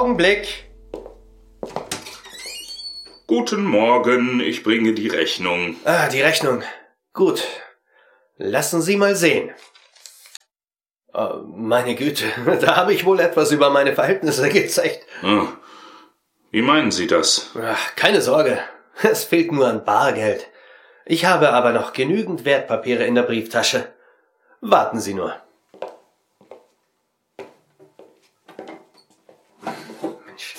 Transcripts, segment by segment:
Augenblick. Guten Morgen, ich bringe die Rechnung. Ah, die Rechnung. Gut. Lassen Sie mal sehen. Oh, meine Güte, da habe ich wohl etwas über meine Verhältnisse gezeigt. Oh. Wie meinen Sie das? Ach, keine Sorge, es fehlt nur an Bargeld. Ich habe aber noch genügend Wertpapiere in der Brieftasche. Warten Sie nur. Mensch.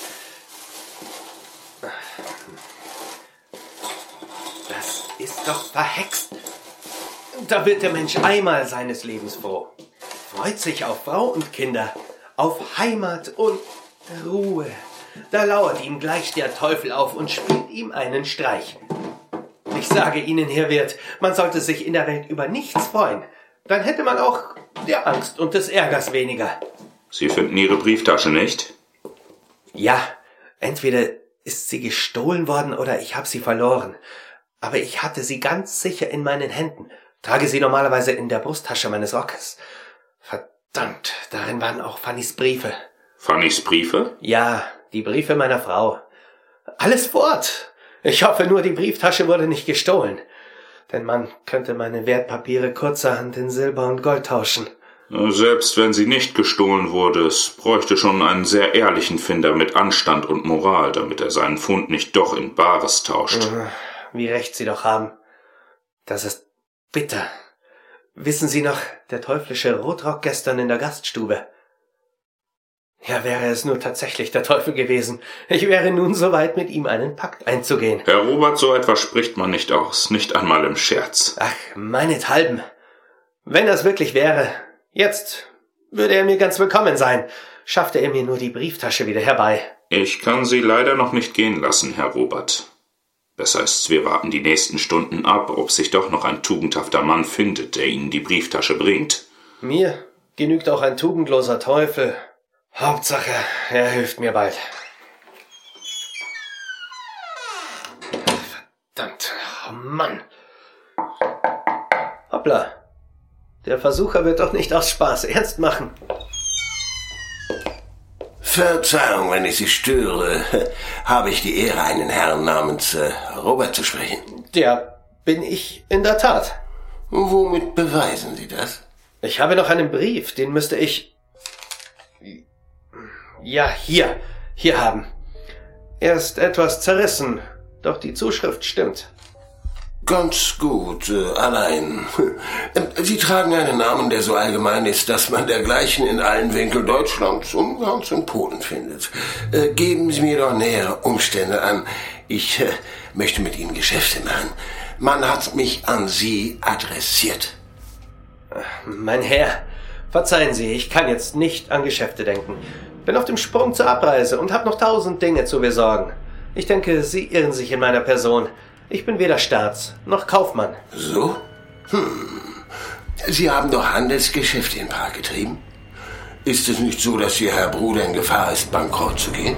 Das ist doch verhext. Da wird der Mensch einmal seines Lebens froh. Freut sich auf Frau und Kinder, auf Heimat und Ruhe. Da lauert ihm gleich der Teufel auf und spielt ihm einen Streich. Ich sage Ihnen, Herr Wirt, man sollte sich in der Welt über nichts freuen. Dann hätte man auch der Angst und des Ärgers weniger. Sie finden Ihre Brieftasche nicht? Ja, entweder ist sie gestohlen worden oder ich habe sie verloren. Aber ich hatte sie ganz sicher in meinen Händen. Trage sie normalerweise in der Brusttasche meines Rockes. Verdammt, darin waren auch Fannys Briefe. Fannys Briefe? Ja, die Briefe meiner Frau. Alles fort. Ich hoffe nur, die Brieftasche wurde nicht gestohlen. Denn man könnte meine Wertpapiere kurzerhand in Silber und Gold tauschen. Selbst wenn sie nicht gestohlen wurde, es bräuchte schon einen sehr ehrlichen Finder mit Anstand und Moral, damit er seinen Fund nicht doch in Bares tauscht. Wie recht Sie doch haben. Das ist bitter. Wissen Sie noch, der teuflische Rotrock gestern in der Gaststube? Ja, wäre es nur tatsächlich der Teufel gewesen. Ich wäre nun so weit, mit ihm einen Pakt einzugehen. Herr Robert, so etwas spricht man nicht aus, nicht einmal im Scherz. Ach, meinethalben. Wenn das wirklich wäre, jetzt würde er mir ganz willkommen sein. Schaffte er mir nur die Brieftasche wieder herbei. Ich kann Sie leider noch nicht gehen lassen, Herr Robert. Besser ist's, wir warten die nächsten Stunden ab, ob sich doch noch ein tugendhafter Mann findet, der Ihnen die Brieftasche bringt. Mir genügt auch ein tugendloser Teufel. Hauptsache, er hilft mir bald. Verdammt, oh Mann. Hoppla. Der Versucher wird doch nicht aus Spaß ernst machen. Verzeihung, wenn ich Sie störe. Habe ich die Ehre, einen Herrn namens Robert zu sprechen? Der bin ich in der Tat. Womit beweisen Sie das? Ich habe noch einen Brief, den müsste ich... Ja, hier haben. Er ist etwas zerrissen, doch die Zuschrift stimmt. Ganz gut, allein. Sie tragen einen Namen, der so allgemein ist, dass man dergleichen in allen Winkeln Deutschlands, Ungarns und Polen findet. Geben Sie mir doch nähere Umstände an. Ich möchte mit Ihnen Geschäfte machen. Man hat mich an Sie adressiert. Mein Herr, verzeihen Sie, ich kann jetzt nicht an Geschäfte denken. Bin auf dem Sprung zur Abreise und habe noch 1000 Dinge zu besorgen. Ich denke, Sie irren sich in meiner Person. Ich bin weder Staats- noch Kaufmann. So? Sie haben doch Handelsgeschäfte in Prag getrieben? Ist es nicht so, dass Ihr Herr Bruder in Gefahr ist, bankrott zu gehen?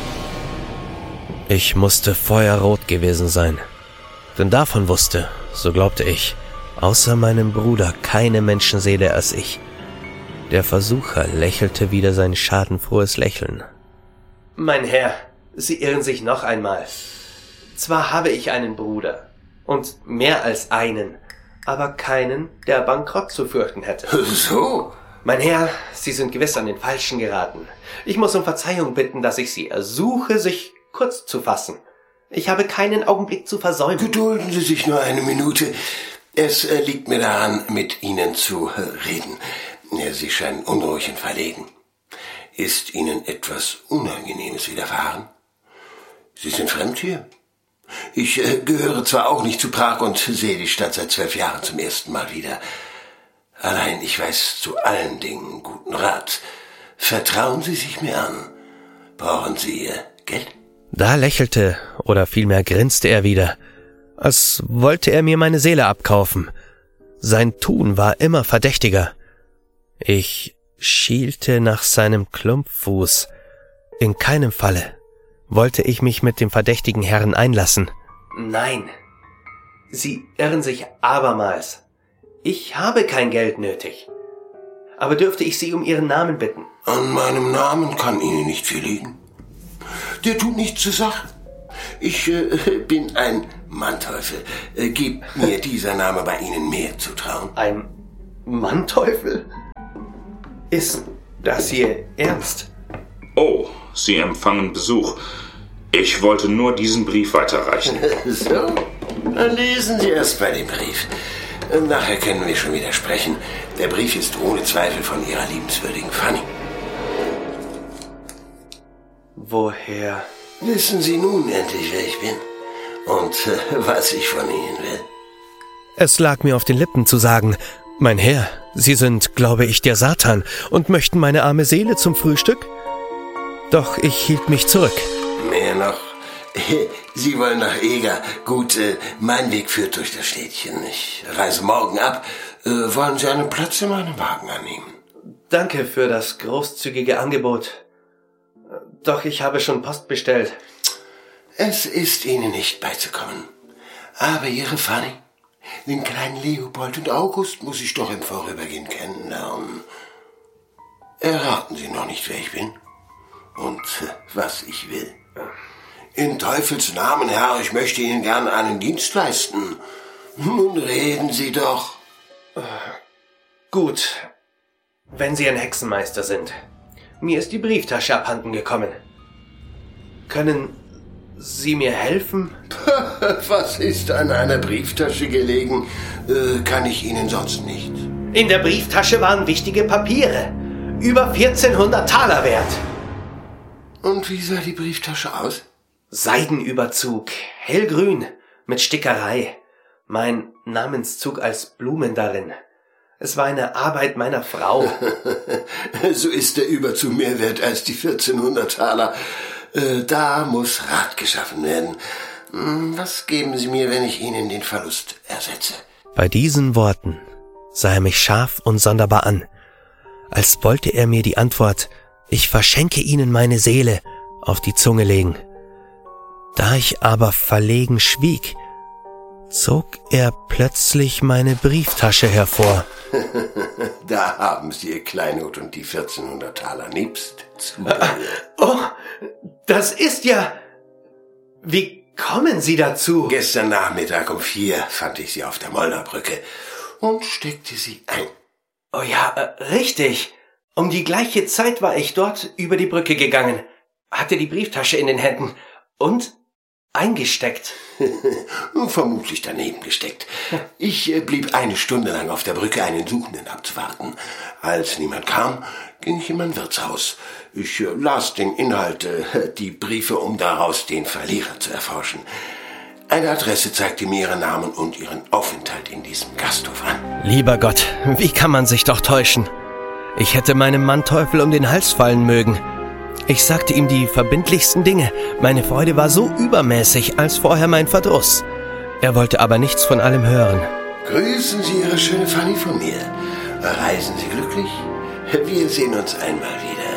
Ich musste feuerrot gewesen sein. Denn davon wusste, so glaubte ich, außer meinem Bruder keine Menschenseele als ich. Der Versucher lächelte wieder sein schadenfrohes Lächeln. Mein Herr, Sie irren sich noch einmal. Zwar habe ich einen Bruder, und mehr als einen, aber keinen, der bankrott zu fürchten hätte. So? Mein Herr, Sie sind gewiss an den Falschen geraten. Ich muss um Verzeihung bitten, dass ich Sie ersuche, sich kurz zu fassen. Ich habe keinen Augenblick zu versäumen. Gedulden Sie sich nur eine Minute. Es liegt mir daran, mit Ihnen zu reden. Sie scheinen unruhig und verlegen. Ist Ihnen etwas Unangenehmes widerfahren? Sie sind fremd hier? Ich gehöre zwar auch nicht zu Prag und sehe die Stadt seit 12 Jahren zum ersten Mal wieder. Allein ich weiß zu allen Dingen guten Rat. Vertrauen Sie sich mir an. Brauchen Sie Geld? Da lächelte, oder vielmehr grinste er wieder, als wollte er mir meine Seele abkaufen. Sein Tun war immer verdächtiger. Ich schielte nach seinem Klumpfuß. In keinem Falle wollte ich mich mit dem verdächtigen Herrn einlassen. Nein, Sie irren sich abermals. Ich habe kein Geld nötig. Aber dürfte ich Sie um Ihren Namen bitten? An meinem Namen kann Ihnen nicht viel liegen. der tut nichts zur Sache. Ich bin ein Manteufel. Gibt mir dieser Name bei Ihnen mehr Zutrauen? Ein Manteufel? Ist das Ihr Ernst? Oh, Sie empfangen Besuch. Ich wollte nur diesen Brief weiterreichen. So, dann lesen Sie erst mal den Brief. Nachher können wir schon wieder sprechen. Der Brief ist ohne Zweifel von Ihrer liebenswürdigen Fanny. Woher? Wissen Sie nun endlich, wer ich bin und was ich von Ihnen will? Es lag mir auf den Lippen zu sagen, mein Herr, Sie sind, glaube ich, der Satan und möchten meine arme Seele zum Frühstück? Doch ich hielt mich zurück. Mehr noch, Sie wollen nach Eger. Gut, mein Weg führt durch das Städtchen. Ich reise morgen ab. Wollen Sie einen Platz in meinem Wagen annehmen? Danke für das großzügige Angebot. Doch ich habe schon Post bestellt. Es ist Ihnen nicht beizukommen. Aber Ihre Fanny, den kleinen Leopold und August muss ich doch im Vorübergehen kennenlernen. Erraten Sie noch nicht, wer ich bin und was ich will. In Teufels Namen, Herr, ich möchte Ihnen gern einen Dienst leisten. Nun reden Sie doch. Gut, wenn Sie ein Hexenmeister sind. Mir ist die Brieftasche abhanden gekommen. Können Sie mir helfen? Was ist an einer Brieftasche gelegen? Kann ich Ihnen sonst nicht. In der Brieftasche waren wichtige Papiere. Über 1400 Taler wert. Und wie sah die Brieftasche aus? Seidenüberzug, hellgrün, mit Stickerei. Mein Namenszug als Blumen darin. Es war eine Arbeit meiner Frau. So ist der Überzug mehr wert als die 1400 Taler. Da muss Rat geschaffen werden. Was geben Sie mir, wenn ich Ihnen den Verlust ersetze? Bei diesen Worten sah er mich scharf und sonderbar an, als wollte er mir die Antwort, ich verschenke Ihnen meine Seele, auf die Zunge legen. Da ich aber verlegen schwieg, zog er plötzlich meine Brieftasche hervor. Da haben Sie Ihr Kleinod und die 1400 Taler nebst. Oh, das ist ja... Wie kommen Sie dazu? Gestern Nachmittag um 4 fand ich sie auf der Mollnerbrücke und steckte sie ein. Oh ja, richtig. Um die gleiche Zeit war ich dort über die Brücke gegangen, hatte die Brieftasche in den Händen und eingesteckt. Vermutlich daneben gesteckt. Ich blieb eine Stunde lang auf der Brücke, einen Suchenden abzuwarten. Als niemand kam, ging ich in mein Wirtshaus. Ich las den Inhalt, die Briefe, um daraus den Verlierer zu erforschen. Eine Adresse zeigte mir ihren Namen und ihren Aufenthalt in diesem Gasthof an. Lieber Gott, wie kann man sich doch täuschen? Ich hätte meinem Manteufel um den Hals fallen mögen. Ich sagte ihm die verbindlichsten Dinge. Meine Freude war so übermäßig als vorher mein Verdruss. Er wollte aber nichts von allem hören. Grüßen Sie Ihre schöne Fanny von mir. Reisen Sie glücklich. Wir sehen uns einmal wieder.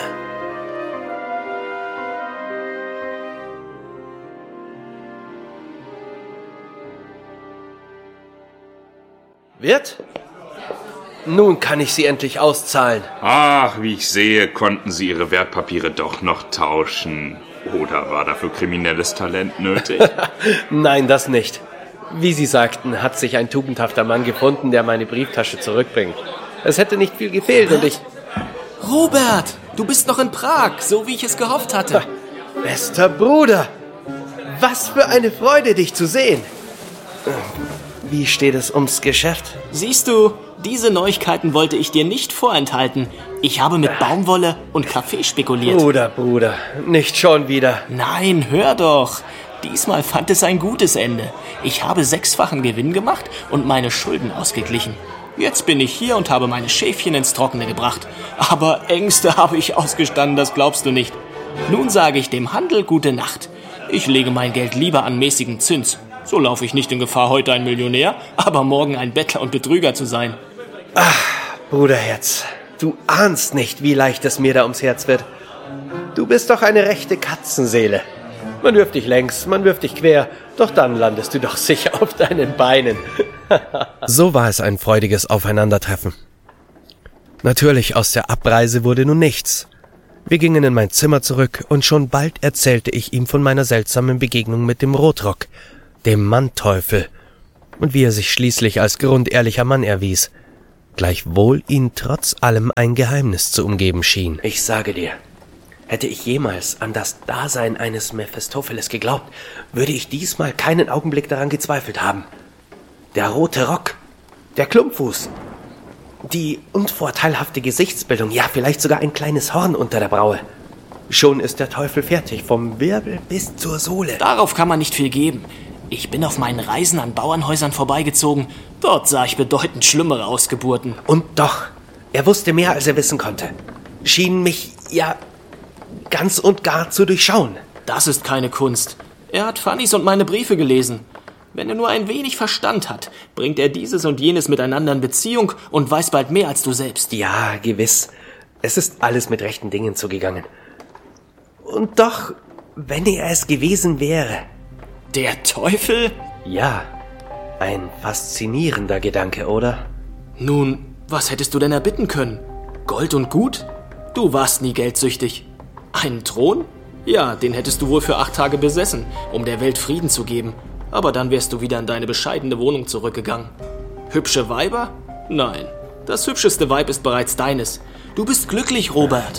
Wirt? Nun kann ich sie endlich auszahlen. Ach, wie ich sehe, konnten Sie Ihre Wertpapiere doch noch tauschen. Oder war dafür kriminelles Talent nötig? Nein, das nicht. Wie Sie sagten, hat sich ein tugendhafter Mann gefunden, der meine Brieftasche zurückbringt. Es hätte nicht viel gefehlt und ich... Robert, du bist noch in Prag, so wie ich es gehofft hatte. Bester Bruder, was für eine Freude, dich zu sehen. Wie steht es ums Geschäft? Siehst du, diese Neuigkeiten wollte ich dir nicht vorenthalten. Ich habe mit Baumwolle und Kaffee spekuliert. Bruder, nicht schon wieder. Nein, hör doch. Diesmal fand es ein gutes Ende. Ich habe 6-fachen Gewinn gemacht und meine Schulden ausgeglichen. Jetzt bin ich hier und habe meine Schäfchen ins Trockene gebracht. Aber Ängste habe ich ausgestanden, das glaubst du nicht. Nun sage ich dem Handel gute Nacht. Ich lege mein Geld lieber an mäßigen Zins. So laufe ich nicht in Gefahr, heute ein Millionär, aber morgen ein Bettler und Betrüger zu sein. Ach, Bruderherz, du ahnst nicht, wie leicht es mir da ums Herz wird. Du bist doch eine rechte Katzenseele. Man wirft dich längs, man wirft dich quer, doch dann landest du doch sicher auf deinen Beinen. So war es ein freudiges Aufeinandertreffen. Natürlich, aus der Abreise wurde nun nichts. Wir gingen in mein Zimmer zurück, und schon bald erzählte ich ihm von meiner seltsamen Begegnung mit dem Rotrock, dem Manteuffel, und wie er sich schließlich als grundehrlicher Mann erwies, gleichwohl ihn trotz allem ein Geheimnis zu umgeben schien. Ich sage dir, hätte ich jemals an das Dasein eines Mephistopheles geglaubt, würde ich diesmal keinen Augenblick daran gezweifelt haben. Der rote Rock, der Klumpfuß, die unvorteilhafte Gesichtsbildung, ja, vielleicht sogar ein kleines Horn unter der Braue. Schon ist der Teufel fertig, vom Wirbel bis zur Sohle. Darauf kann man nicht viel geben. Ich bin auf meinen Reisen an Bauernhäusern vorbeigezogen. Dort sah ich bedeutend schlimmere Ausgeburten. Und doch, er wusste mehr, als er wissen konnte. Schien mich, ja, ganz und gar zu durchschauen. Das ist keine Kunst. Er hat Fannys und meine Briefe gelesen. Wenn er nur ein wenig Verstand hat, bringt er dieses und jenes miteinander in Beziehung und weiß bald mehr als du selbst. Ja, gewiss. Es ist alles mit rechten Dingen zugegangen. Und doch, wenn er es gewesen wäre. Der Teufel? Ja, ein faszinierender Gedanke, oder? Nun, was hättest du denn erbitten können? Gold und Gut? Du warst nie geldsüchtig. Einen Thron? Ja, den hättest du wohl für 8 Tage besessen, um der Welt Frieden zu geben. Aber dann wärst du wieder in deine bescheidene Wohnung zurückgegangen. Hübsche Weiber? Nein, das hübscheste Weib ist bereits deines. Du bist glücklich, Robert.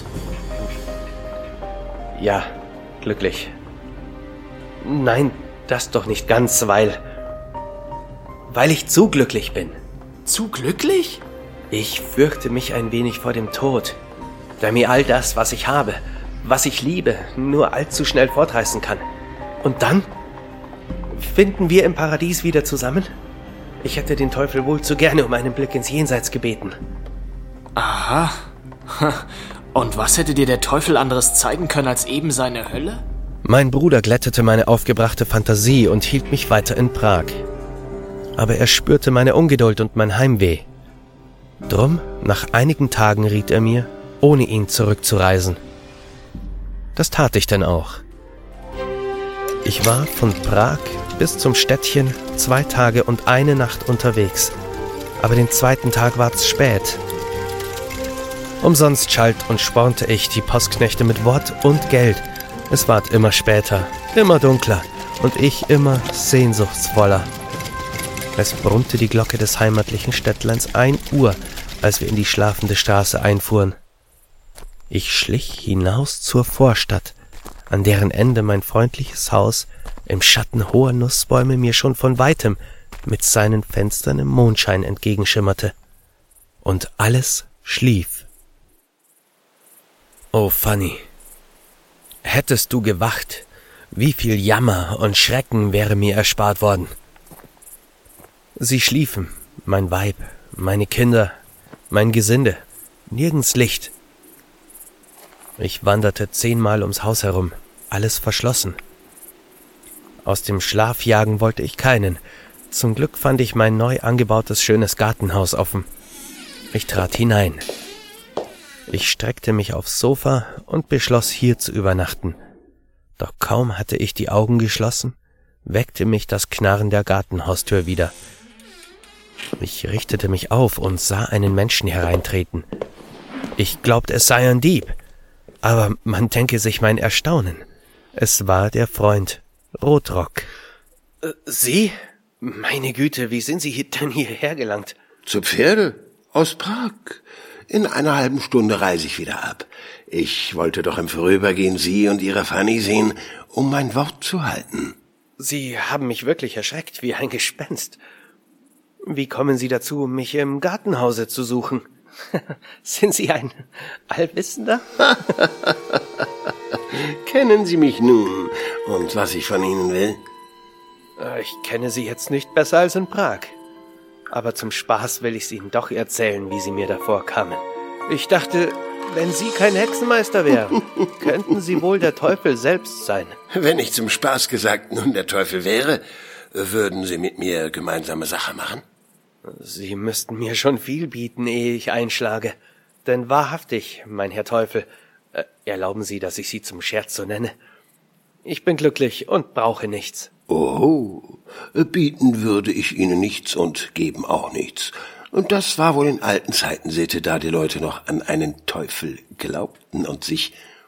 Ja, glücklich. Nein, das doch nicht ganz, weil ich zu glücklich bin. Zu glücklich? Ich fürchte mich ein wenig vor dem Tod, da mir all das, was ich habe, was ich liebe, nur allzu schnell fortreißen kann. Und dann? Finden wir im Paradies wieder zusammen? Ich hätte den Teufel wohl zu gerne um einen Blick ins Jenseits gebeten. Aha. Und was hätte dir der Teufel anderes zeigen können als eben seine Hölle? Mein Bruder glättete meine aufgebrachte Fantasie und hielt mich weiter in Prag. Aber er spürte meine Ungeduld und mein Heimweh. Drum, nach einigen Tagen riet er mir, ohne ihn zurückzureisen. Das tat ich denn auch. Ich war von Prag bis zum Städtchen 2 Tage und 1 Nacht unterwegs. Aber den 2. Tag war's spät. Umsonst schalt und spornte ich die Postknechte mit Wort und Geld. Es ward immer später, immer dunkler und ich immer sehnsuchtsvoller. Es brummte die Glocke des heimatlichen Städtleins 1 Uhr, als wir in die schlafende Straße einfuhren. Ich schlich hinaus zur Vorstadt, an deren Ende mein freundliches Haus im Schatten hoher Nussbäume mir schon von weitem mit seinen Fenstern im Mondschein entgegenschimmerte. Und alles schlief. Oh, Fanny, hättest du gewacht, wie viel Jammer und Schrecken wäre mir erspart worden. Sie schliefen, mein Weib, meine Kinder, mein Gesinde, nirgends Licht. Ich wanderte 10-mal ums Haus herum, alles verschlossen. Aus dem Schlaf jagen wollte ich keinen. Zum Glück fand ich mein neu angebautes schönes Gartenhaus offen. Ich trat hinein. Ich streckte mich aufs Sofa und beschloss, hier zu übernachten. Doch kaum hatte ich die Augen geschlossen, weckte mich das Knarren der Gartenhaustür wieder. Ich richtete mich auf und sah einen Menschen hereintreten. Ich glaubte, es sei ein Dieb, aber man denke sich mein Erstaunen. Es war der Freund, Rotrock. Sie? Meine Güte, wie sind Sie denn hierher gelangt? Zu Pferde? Aus Prag. In einer halben Stunde reise ich wieder ab. Ich wollte doch im Vorübergehen Sie und Ihre Fanny sehen, um mein Wort zu halten. Sie haben mich wirklich erschreckt, wie ein Gespenst. Wie kommen Sie dazu, mich im Gartenhause zu suchen? Sind Sie ein Allwissender? Kennen Sie mich nun und was ich von Ihnen will? Ich kenne Sie jetzt nicht besser als in Prag. Aber zum Spaß will ich's Ihnen doch erzählen, wie Sie mir davor kamen. Ich dachte, wenn Sie kein Hexenmeister wären, könnten Sie wohl der Teufel selbst sein. Wenn ich zum Spaß gesagt nun der Teufel wäre, würden Sie mit mir gemeinsame Sache machen? Sie müssten mir schon viel bieten, ehe ich einschlage. Denn wahrhaftig, mein Herr Teufel, erlauben Sie, dass ich Sie zum Scherz so nenne. Ich bin glücklich und brauche nichts. Oh, bieten würde ich Ihnen nichts und geben auch nichts. Und das war wohl in alten Zeiten Sitte, da die Leute noch an einen Teufel glaubten und sich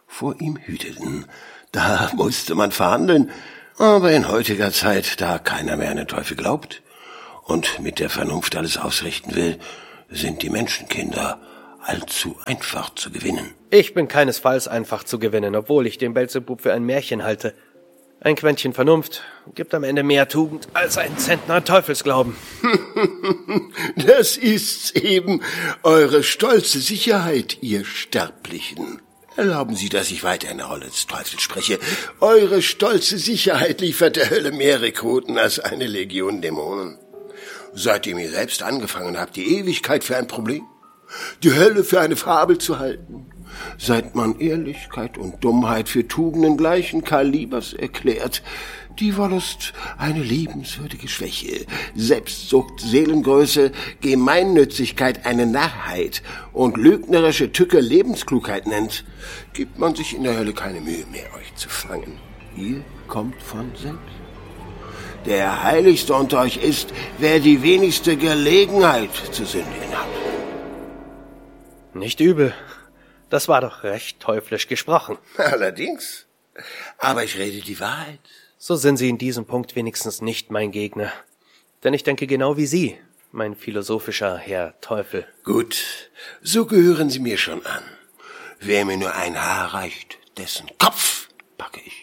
vor ihm hüteten. Da musste man verhandeln, aber in heutiger Zeit, da keiner mehr an den Teufel glaubt und mit der Vernunft alles ausrichten will, sind die Menschenkinder allzu einfach zu gewinnen. Ich bin keinesfalls einfach zu gewinnen, obwohl ich den Belzebub für ein Märchen halte. Ein Quäntchen Vernunft gibt am Ende mehr Tugend als ein Zentner Teufelsglauben. Das ist eben eure stolze Sicherheit, ihr Sterblichen. Erlauben Sie, dass ich weiter in der Rolle des Teufels spreche. Eure stolze Sicherheit liefert der Hölle mehr Rekruten als eine Legion Dämonen. Seitdem ihr selbst angefangen habt, die Ewigkeit für ein Problem, die Hölle für eine Fabel zu halten, seit man Ehrlichkeit und Dummheit für Tugenden gleichen Kalibers erklärt, die Wollust eine liebenswürdige Schwäche, Selbstsucht, Seelengröße, Gemeinnützigkeit eine Narrheit und lügnerische Tücke Lebensklugheit nennt, gibt man sich in der Hölle keine Mühe mehr, euch zu fangen. Ihr kommt von selbst. Der Heiligste unter euch ist, wer die wenigste Gelegenheit zu sündigen hat. Nicht übel. Das war doch recht teuflisch gesprochen. Allerdings. Aber ich rede die Wahrheit. So sind Sie in diesem Punkt wenigstens nicht mein Gegner. Denn ich denke genau wie Sie, mein philosophischer Herr Teufel. Gut, so gehören Sie mir schon an. Wer mir nur ein Haar reicht, dessen Kopf packe ich.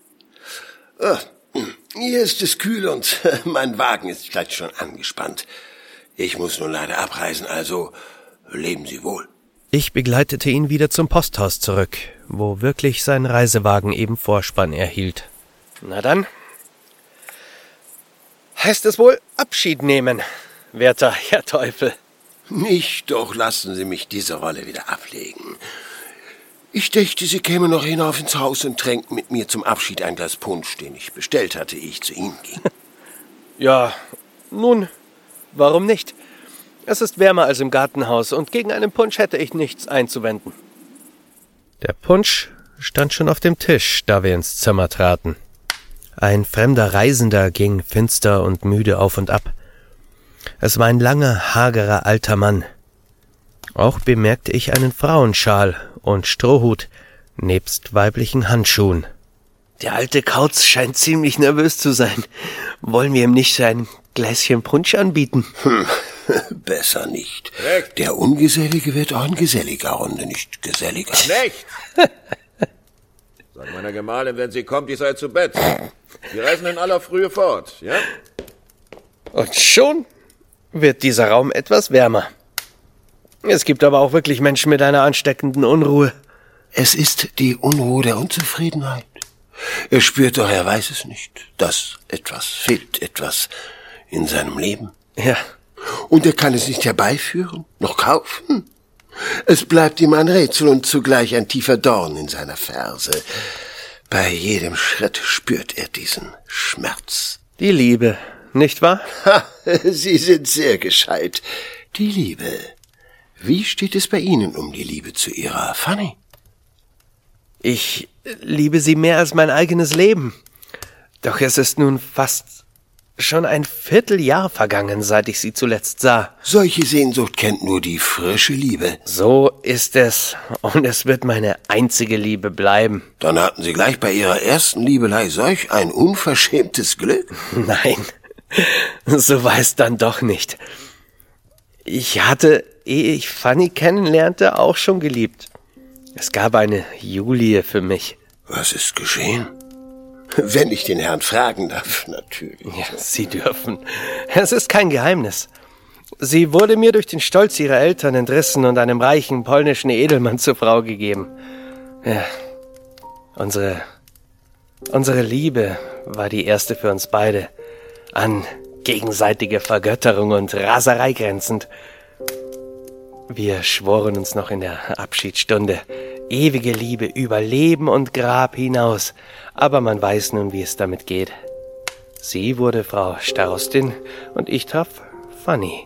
Hier ist es kühl und mein Wagen ist vielleicht schon angespannt. Ich muss nun leider abreisen, also leben Sie wohl. Ich begleitete ihn wieder zum Posthaus zurück, wo wirklich sein Reisewagen eben Vorspann erhielt. Na dann, heißt es wohl Abschied nehmen, werter Herr Teufel. Nicht, doch lassen Sie mich diese Rolle wieder ablegen. Ich dächte, Sie kämen noch hinauf ins Haus und tränken mit mir zum Abschied ein Glas Punsch, den ich bestellt hatte, ehe ich zu Ihnen ging. Ja, nun, warum nicht? Es ist wärmer als im Gartenhaus und gegen einen Punsch hätte ich nichts einzuwenden. Der Punsch stand schon auf dem Tisch, da wir ins Zimmer traten. Ein fremder Reisender ging finster und müde auf und ab. Es war ein langer, hagerer alter Mann. Auch bemerkte ich einen Frauenschal und Strohhut, nebst weiblichen Handschuhen. Der alte Kauz scheint ziemlich nervös zu sein. Wollen wir ihm nicht ein Gläschen Punsch anbieten? Besser nicht. Recht. Der Ungesellige wird auch in geselliger Runde nicht geselliger. Nicht! Sag meiner Gemahlin, wenn sie kommt, ich sei zu Bett. Wir reisen in aller Frühe fort, ja? Und schon wird dieser Raum etwas wärmer. Es gibt aber auch wirklich Menschen mit einer ansteckenden Unruhe. Es ist die Unruhe der Unzufriedenheit. Er spürt doch, er weiß es nicht, dass etwas fehlt, etwas in seinem Leben. Ja. Und er kann es nicht herbeiführen, noch kaufen. Es bleibt ihm ein Rätsel und zugleich ein tiefer Dorn in seiner Ferse. Bei jedem Schritt spürt er diesen Schmerz. Die Liebe, nicht wahr? Ha, Sie sind sehr gescheit. Die Liebe. Wie steht es bei Ihnen um die Liebe zu Ihrer Fanny? Ich liebe sie mehr als mein eigenes Leben. Doch es ist nun fast schon ein Vierteljahr vergangen, seit ich sie zuletzt sah. Solche Sehnsucht kennt nur die frische Liebe. So ist es, und es wird meine einzige Liebe bleiben. Dann hatten Sie gleich bei Ihrer ersten Liebelei solch ein unverschämtes Glück? Nein, so war es dann doch nicht. Ich hatte, ehe ich Fanny kennenlernte, auch schon geliebt. Es gab eine Julie für mich. Was ist geschehen? Wenn ich den Herrn fragen darf, natürlich. Ja, Sie dürfen. Es ist kein Geheimnis. Sie wurde mir durch den Stolz ihrer Eltern entrissen und einem reichen polnischen Edelmann zur Frau gegeben. Ja, unsere Liebe war die erste für uns beide. An gegenseitige Vergötterung und Raserei grenzend. Wir schworen uns noch in der Abschiedsstunde, ewige Liebe über Leben und Grab hinaus, aber man weiß nun, wie es damit geht. Sie wurde Frau Starostin und ich traf Fanny.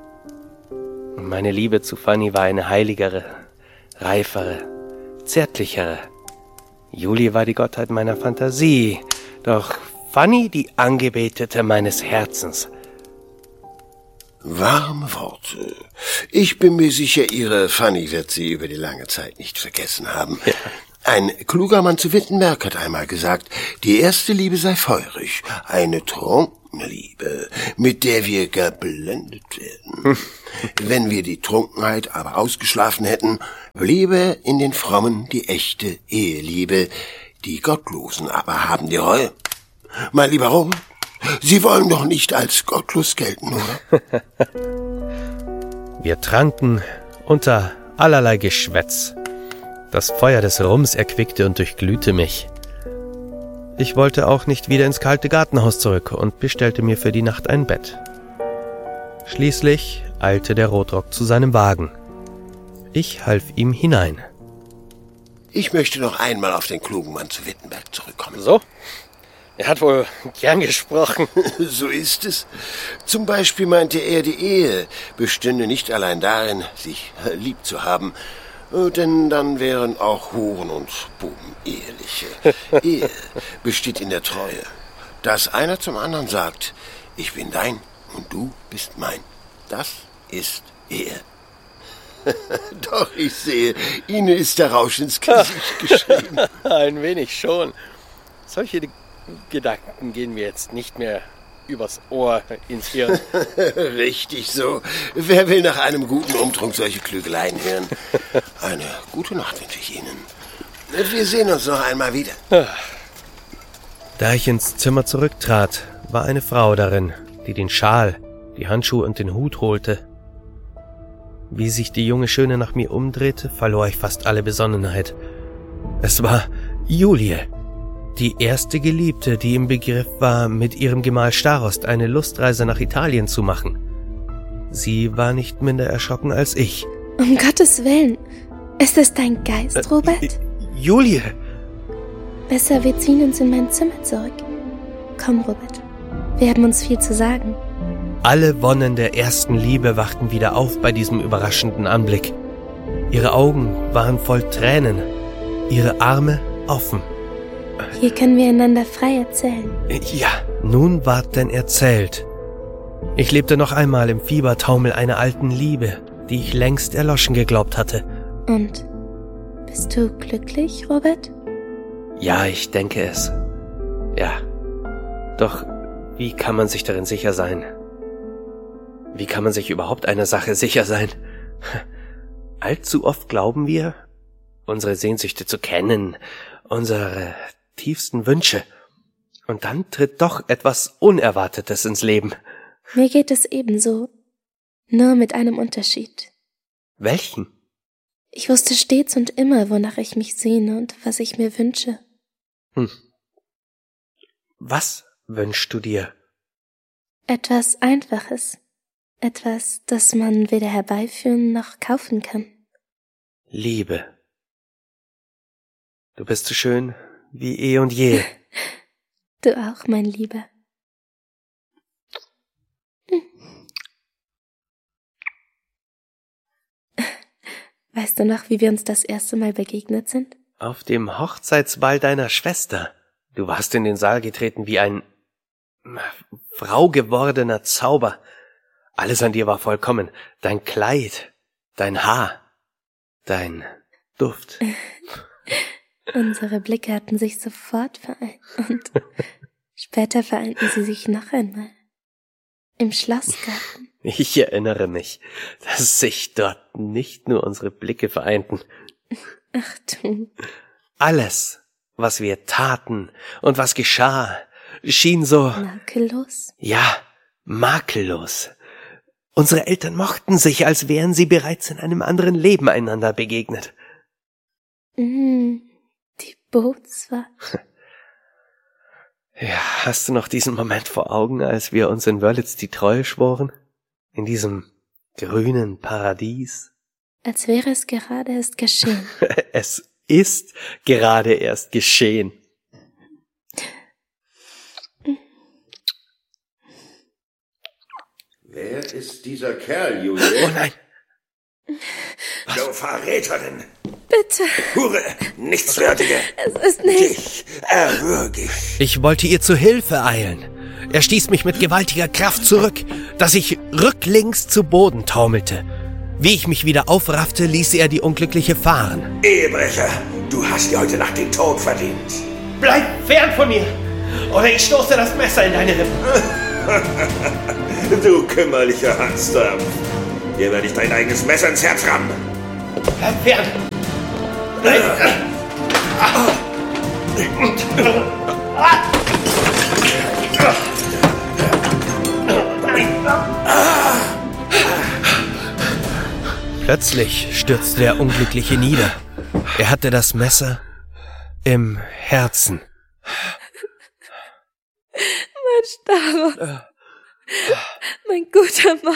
Meine Liebe zu Fanny war eine heiligere, reifere, zärtlichere. Julie war die Gottheit meiner Fantasie, doch Fanny die Angebetete meines Herzens. Warme Worte. Ich bin mir sicher, Ihre Fanny wird Sie über die lange Zeit nicht vergessen haben. Ja. Ein kluger Mann zu Wittenberg hat einmal gesagt, die erste Liebe sei feurig, eine trunkene Liebe, mit der wir geblendet werden. Wenn wir die Trunkenheit aber ausgeschlafen hätten, bliebe in den Frommen die echte Eheliebe, die Gottlosen aber haben die Reue. Mein lieber Robert, Sie wollen doch nicht als gottlos gelten, oder? Wir tranken unter allerlei Geschwätz. Das Feuer des Rums erquickte und durchglühte mich. Ich wollte auch nicht wieder ins kalte Gartenhaus zurück und bestellte mir für die Nacht ein Bett. Schließlich eilte der Rotrock zu seinem Wagen. Ich half ihm hinein. Ich möchte noch einmal auf den klugen Mann zu Wittenberg zurückkommen. So? Er hat wohl gern gesprochen. So ist es. Zum Beispiel meinte er, die Ehe bestünde nicht allein darin, sich lieb zu haben, denn dann wären auch Huren und Buben eheliche. Ehe besteht in der Treue, dass einer zum anderen sagt, ich bin dein und du bist mein. Das ist Ehe. Doch, ich sehe, Ihnen ist der Rausch ins Gesicht geschrieben. Ein wenig schon. Solche Gedanken gehen mir jetzt nicht mehr übers Ohr ins Hirn. Richtig so. Wer will nach einem guten Umtrunk solche Klügeleien hören? Eine gute Nacht wünsche ich Ihnen. Wir sehen uns noch einmal wieder. Da ich ins Zimmer zurücktrat, war eine Frau darin, die den Schal, die Handschuhe und den Hut holte. Wie sich die junge Schöne nach mir umdrehte, verlor ich fast alle Besonnenheit. Es war Julie, die erste Geliebte, die im Begriff war, mit ihrem Gemahl Starost eine Lustreise nach Italien zu machen. Sie war nicht minder erschrocken als ich. Um Gottes Willen, ist es dein Geist, Robert? Julie! Besser, wir ziehen uns in mein Zimmer zurück. Komm, Robert, wir haben uns viel zu sagen. Alle Wonnen der ersten Liebe wachten wieder auf bei diesem überraschenden Anblick. Ihre Augen waren voll Tränen, ihre Arme offen. Hier können wir einander frei erzählen. Ja, nun ward denn erzählt. Ich lebte noch einmal im Fiebertaumel einer alten Liebe, die ich längst erloschen geglaubt hatte. Und bist du glücklich, Robert? Ja, ich denke es. Ja. Doch wie kann man sich darin sicher sein? Wie kann man sich überhaupt einer Sache sicher sein? Allzu oft glauben wir, unsere Sehnsüchte zu kennen, unsere tiefsten Wünsche. Und dann tritt doch etwas Unerwartetes ins Leben. Mir geht es ebenso, nur mit einem Unterschied. Welchen? Ich wusste stets und immer, wonach ich mich sehne und was ich mir wünsche. Was wünschst du dir? Etwas Einfaches. Etwas, das man weder herbeiführen noch kaufen kann. Liebe. Du bist so schön wie eh und je. Du auch, mein Lieber. Weißt du noch, wie wir uns das erste Mal begegnet sind? Auf dem Hochzeitsball deiner Schwester. Du warst in den Saal getreten wie ein Frau gewordener Zauber. Alles an dir war vollkommen. Dein Kleid, dein Haar, dein Duft. Unsere Blicke hatten sich sofort vereint und später vereinten sie sich noch einmal. Im Schlossgarten. Ich erinnere mich, dass sich dort nicht nur unsere Blicke vereinten. Ach du. Alles, was wir taten und was geschah, schien so... Makellos? Ja, makellos. Unsere Eltern mochten sich, als wären sie bereits in einem anderen Leben einander begegnet. Die Bootsfahrt. Ja, hast du noch diesen Moment vor Augen, als wir uns in Wörlitz die Treue schworen? In diesem grünen Paradies? Als wäre es gerade erst geschehen. Es ist gerade erst geschehen. Wer ist dieser Kerl, Julie? Oh nein! Du Verräterin! Bitte! Hure! Nichtswertige! Es ist nicht... Dich erwürge ich! Ich wollte ihr zu Hilfe eilen. Er stieß mich mit gewaltiger Kraft zurück, dass ich rücklings zu Boden taumelte. Wie ich mich wieder aufraffte, ließ er die Unglückliche fahren. Ehebrecher! Du hast dir heute Nacht den Tod verdient. Bleib fern von mir, oder ich stoße das Messer in deine Rippen. Du kümmerlicher Hansdampf. Dir werde ich dein eigenes Messer ins Herz rammen. Bleib fern. Bleib. Plötzlich stürzte der Unglückliche nieder. Er hatte das Messer im Herzen. Mein Starost. Mein guter Mann.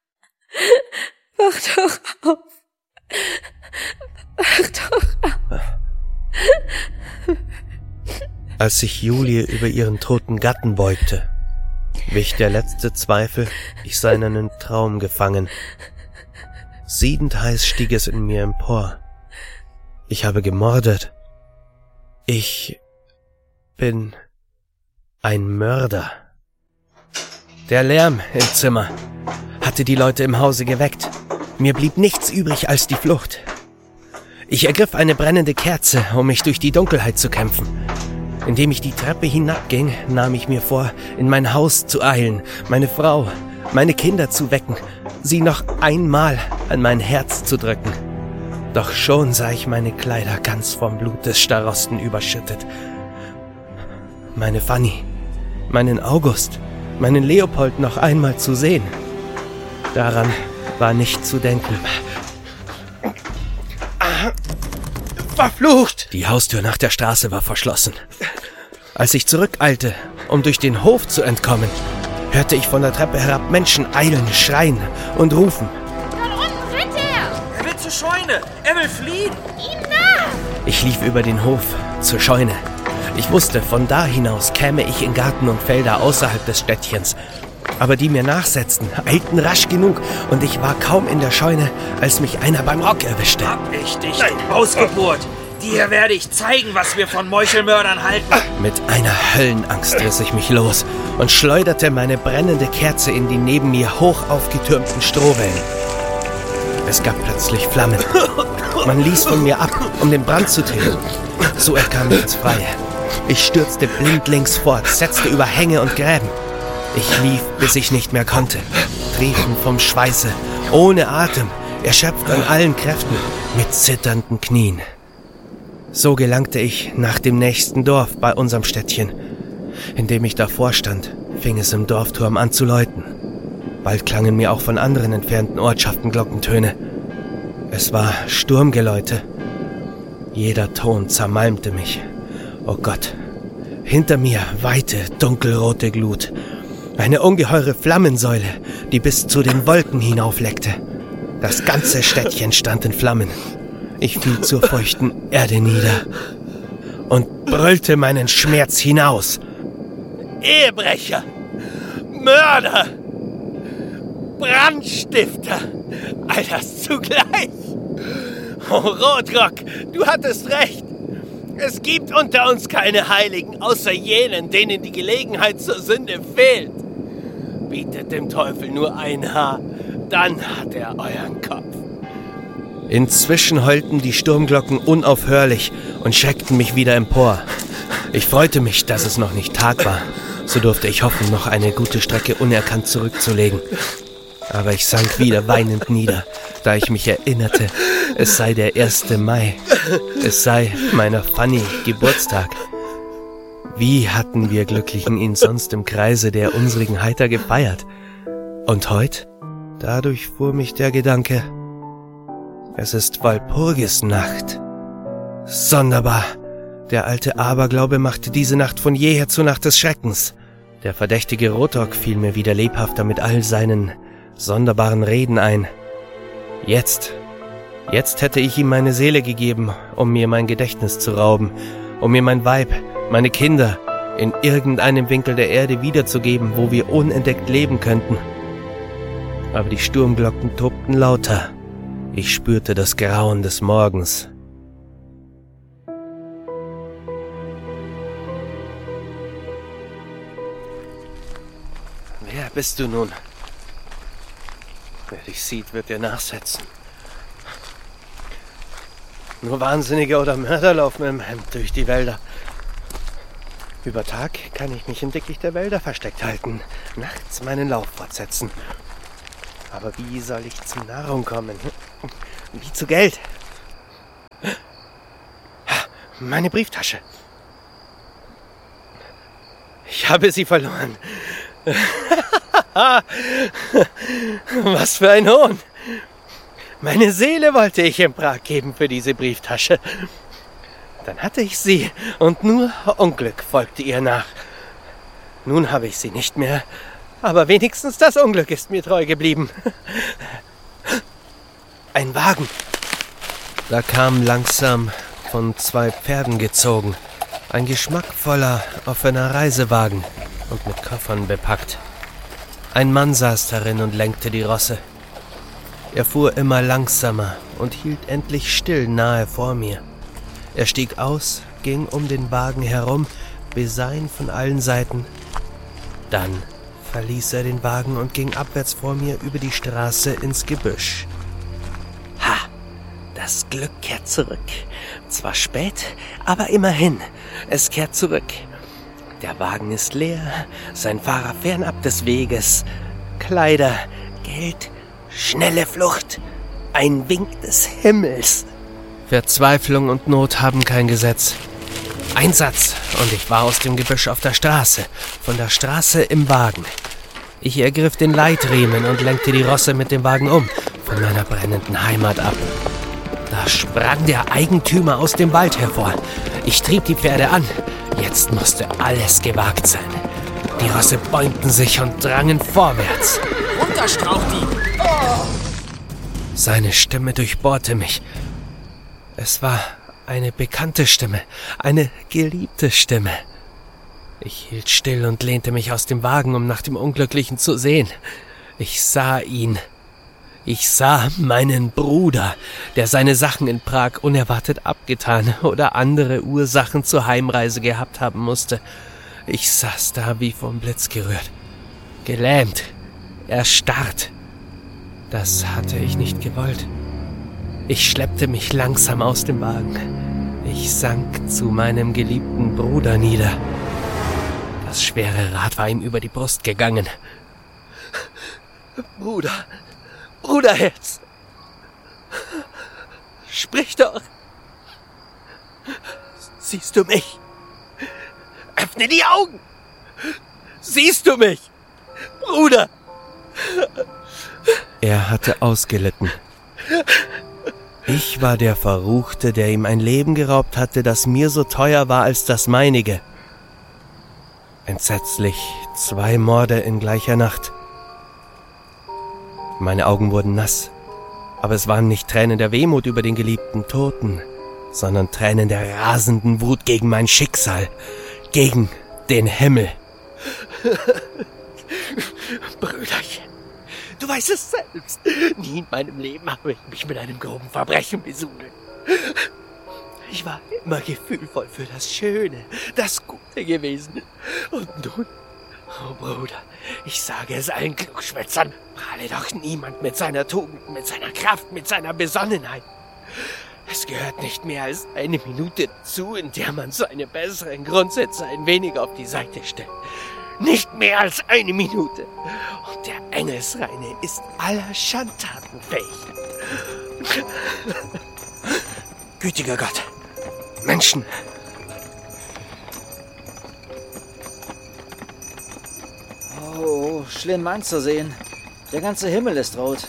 Wach doch auf. Wach doch auf. Als sich Julie über ihren toten Gatten beugte, wich der letzte Zweifel, ich sei in einen Traum gefangen. Siedend heiß stieg es in mir empor. Ich habe gemordet. Ich bin ein Mörder. Der Lärm im Zimmer hatte die Leute im Hause geweckt. Mir blieb nichts übrig als die Flucht. Ich ergriff eine brennende Kerze, um mich durch die Dunkelheit zu kämpfen. Indem ich die Treppe hinabging, nahm ich mir vor, in mein Haus zu eilen, meine Frau, meine Kinder zu wecken, sie noch einmal an mein Herz zu drücken. Doch schon sah ich meine Kleider ganz vom Blut des Starosten überschüttet. Meine Fanny, meinen August, meinen Leopold noch einmal zu sehen. Daran war nicht zu denken. Verflucht! Die Haustür nach der Straße war verschlossen. Als ich zurückeilte, um durch den Hof zu entkommen, hörte ich von der Treppe herab Menschen eilen, schreien und rufen. Dort unten rennt er! Er will zur Scheune! Er will fliehen! Ihm nach! Ich lief über den Hof zur Scheune. Ich wusste, von da hinaus käme ich in Garten und Felder außerhalb des Städtchens. Aber die mir nachsetzten, eilten rasch genug und ich war kaum in der Scheune, als mich einer beim Rock erwischte. Hab ich dich, du Ausgeburt! Dir werde ich zeigen, was wir von Meuchelmördern halten. Mit einer Höllenangst riss ich mich los und schleuderte meine brennende Kerze in die neben mir hoch aufgetürmten Strohwellen. Es gab plötzlich Flammen. Man ließ von mir ab, um den Brand zu tilgen. So erkam ich ins Freie. Ich stürzte blindlings fort, setzte über Hänge und Gräben. Ich lief, bis ich nicht mehr konnte, triefend vom Schweiße, ohne Atem, erschöpft an allen Kräften, mit zitternden Knien. So gelangte ich nach dem nächsten Dorf bei unserem Städtchen. Indem ich davor stand, fing es im Dorfturm an zu läuten. Bald klangen mir auch von anderen entfernten Ortschaften Glockentöne. Es war Sturmgeläute. Jeder Ton zermalmte mich. Oh Gott, hinter mir weite, dunkelrote Glut. Eine ungeheure Flammensäule, die bis zu den Wolken hinaufleckte. Das ganze Städtchen stand in Flammen. Ich fiel zur feuchten Erde nieder und brüllte meinen Schmerz hinaus. Ehebrecher! Mörder! Brandstifter! All das zugleich! Oh, Rotrock, du hattest recht. Es gibt unter uns keine Heiligen, außer jenen, denen die Gelegenheit zur Sünde fehlt. Bietet dem Teufel nur ein Haar, dann hat er euren Kopf. Inzwischen heulten die Sturmglocken unaufhörlich und schreckten mich wieder empor. Ich freute mich, dass es noch nicht Tag war. So durfte ich hoffen, noch eine gute Strecke unerkannt zurückzulegen. Aber ich sank wieder weinend nieder, da ich mich erinnerte, es sei der 1. Mai. Es sei meiner Fanny Geburtstag. Wie hatten wir Glücklichen ihn sonst im Kreise der unsrigen heiter gefeiert? Und heut? Dadurch fuhr mich der Gedanke, es ist Walpurgisnacht. Sonderbar! Der alte Aberglaube machte diese Nacht von jeher zur Nacht des Schreckens. Der verdächtige Rotrock fiel mir wieder lebhafter mit all seinen sonderbaren Reden ein. Jetzt hätte ich ihm meine Seele gegeben, um mir mein Gedächtnis zu rauben, um mir mein Weib, meine Kinder in irgendeinem Winkel der Erde wiederzugeben, wo wir unentdeckt leben könnten. Aber die Sturmglocken tobten lauter. Ich spürte das Grauen des Morgens. Wer bist du nun? Wer dich sieht, wird dir nachsetzen. Nur Wahnsinnige oder Mörder laufen im Hemd durch die Wälder. Über Tag kann ich mich im Dickicht der Wälder versteckt halten, nachts meinen Lauf fortsetzen. Aber wie soll ich zu Nahrung kommen? Wie zu Geld? Meine Brieftasche. Ich habe sie verloren. Was für ein Hohn. Meine Seele wollte ich in Prag geben für diese Brieftasche. Dann hatte ich sie und nur Unglück folgte ihr nach. Nun habe ich sie nicht mehr, aber wenigstens das Unglück ist mir treu geblieben. Ein Wagen. Da kam langsam von 2 Pferden gezogen, ein geschmackvoller, offener Reisewagen und mit Koffern bepackt. Ein Mann saß darin und lenkte die Rosse. Er fuhr immer langsamer und hielt endlich still nahe vor mir. Er stieg aus, ging um den Wagen herum, besah ihn von allen Seiten. Dann verließ er den Wagen und ging abwärts vor mir über die Straße ins Gebüsch. Ha! Das Glück kehrt zurück. Zwar spät, aber immerhin, es kehrt zurück. Der Wagen ist leer, sein Fahrer fernab des Weges. Kleider, Geld, schnelle Flucht, ein Wink des Himmels. Verzweiflung und Not haben kein Gesetz. Ein Satz, und ich war aus dem Gebüsch auf der Straße, von der Straße im Wagen. Ich ergriff den Leitriemen und lenkte die Rosse mit dem Wagen um, von meiner brennenden Heimat ab. Da sprang der Eigentümer aus dem Wald hervor. Ich trieb die Pferde an. Jetzt musste alles gewagt sein. Die Rosse bäumten sich und drangen vorwärts. Runterstrauchdieb! Seine Stimme durchbohrte mich. Es war eine bekannte Stimme, eine geliebte Stimme. Ich hielt still und lehnte mich aus dem Wagen, um nach dem Unglücklichen zu sehen. Ich sah ihn. Ich sah meinen Bruder, der seine Sachen in Prag unerwartet abgetan oder andere Ursachen zur Heimreise gehabt haben musste. Ich saß da wie vom Blitz gerührt, gelähmt, erstarrt. Das hatte ich nicht gewollt. Ich schleppte mich langsam aus dem Wagen. Ich sank zu meinem geliebten Bruder nieder. Das schwere Rad war ihm über die Brust gegangen. Bruderherz, sprich doch. Siehst du mich? Öffne die Augen. Siehst du mich? Bruder. Er hatte ausgelitten. Ich war der Verruchte, der ihm ein Leben geraubt hatte, das mir so teuer war als das meinige. Entsetzlich, 2 Morde in gleicher Nacht. Meine Augen wurden nass, aber es waren nicht Tränen der Wehmut über den geliebten Toten, sondern Tränen der rasenden Wut gegen mein Schicksal, gegen den Himmel. Brüderchen, du weißt es selbst. Nie in meinem Leben habe ich mich mit einem groben Verbrechen besudelt. Ich war immer gefühlvoll für das Schöne, das Gute gewesen. Und nun, oh Bruder, ich sage es allen Klugschwätzern, prahle doch niemand mit seiner Tugend, mit seiner Kraft, mit seiner Besonnenheit. Es gehört nicht mehr als eine Minute dazu, in der man seine besseren Grundsätze ein wenig auf die Seite stellt. Nicht mehr als eine Minute. Und der Engelsreine ist aller Schandtaten fähig. Gütiger Gott, Menschen. Oh, schlimm anzusehen. Der ganze Himmel ist rot.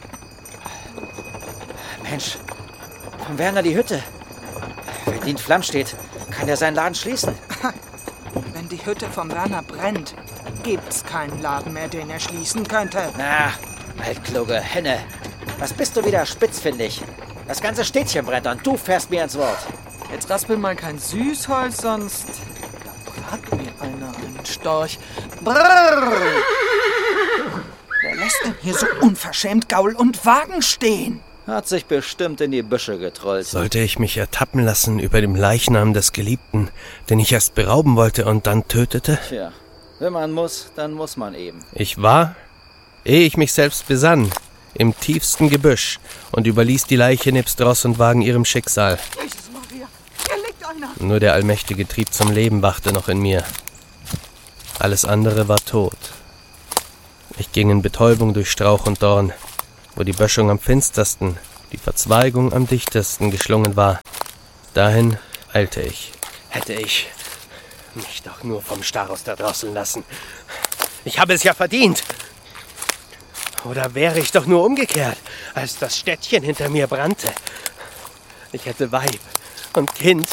Mensch, von Werner die Hütte. Wenn die in Flammen steht, kann er seinen Laden schließen. Wenn die Hütte vom Werner brennt, gibt's keinen Laden mehr, den er schließen könnte. Na, altkluge Henne. Was bist du wieder spitzfindig? Das ganze Städtchen brennt und du fährst mir ins Wort. Jetzt raspel mal kein Süßholz, sonst da brat mir einer einen Storch. Brrr! Wer lässt denn hier so unverschämt Gaul und Wagen stehen? Hat sich bestimmt in die Büsche getrollt. Sollte ich mich ertappen lassen über dem Leichnam des Geliebten, den ich erst berauben wollte und dann tötete? Tja, wenn man muss, dann muss man eben. Ich war, ehe ich mich selbst besann, im tiefsten Gebüsch und überließ die Leiche nebst Ross und Wagen ihrem Schicksal. Jesus Maria, hier liegt einer! Nur der allmächtige Trieb zum Leben wachte noch in mir. Alles andere war tot. Ich ging in Betäubung durch Strauch und Dorn, wo die Böschung am finstersten, die Verzweigung am dichtesten geschlungen war. Dahin eilte ich. Hätte ich mich doch nur vom Starus erdrosseln lassen. Ich habe es ja verdient. Oder wäre ich doch nur umgekehrt, als das Städtchen hinter mir brannte. Ich hätte Weib und Kind